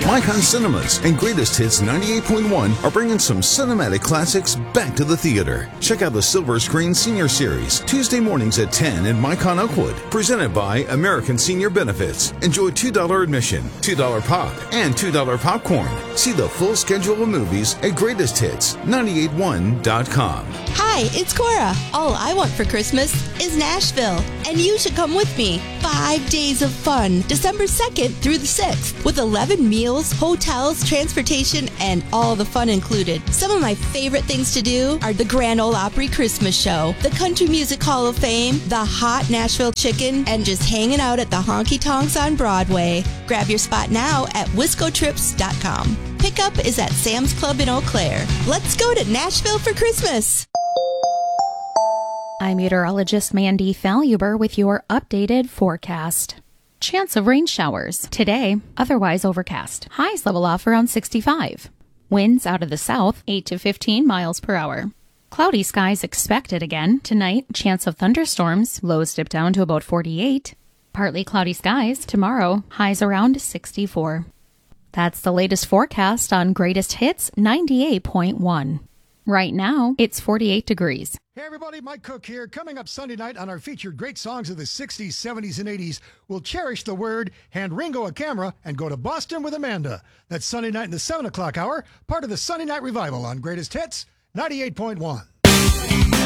Micon Cinemas and Greatest Hits 98.1 are bringing some cinematic classics back to the theater. Check out the Silver Screen Senior Series, Tuesday mornings at 10 in Micon Oakwood. Presented by American Senior Benefits. Enjoy $2 admission, $2 pop, and $2 popcorn. See the full schedule of movies at GreatestHits981.com. Hi, it's Cora. All I want for Christmas is Nashville, and you should come with me. 5 days of fun, December 2nd through the 6th, with 11 meals, hotels, transportation, and all the fun included. Some of my favorite things to do are the Grand Ole Opry Christmas Show, the Country Music Hall of Fame, the hot Nashville Chicken, and just hanging out at the Honky Tonks on Broadway. Grab your spot now at WiscoTrips.com. Pickup is at Sam's Club in Eau Claire. Let's go to Nashville for Christmas. I'm meteorologist Mandy Faluber with your updated forecast. Chance of rain showers. Today, otherwise overcast. Highs level off around 65. Winds out of the south, 8 to 15 miles per hour. Cloudy skies expected again. Tonight, chance of thunderstorms. Lows dip down to about 48. Partly cloudy skies. Tomorrow, highs around 64. That's the latest forecast on Greatest Hits 98.1. Right now, it's 48 degrees. Hey everybody, Mike Cook here. Coming up Sunday night on our featured great songs of the 60s, 70s, and 80s, we'll cherish the word, hand Ringo a camera, and go to Boston with Amanda. That's Sunday night in the 7 o'clock hour, part of the Sunday Night Revival on Greatest Hits 98.1.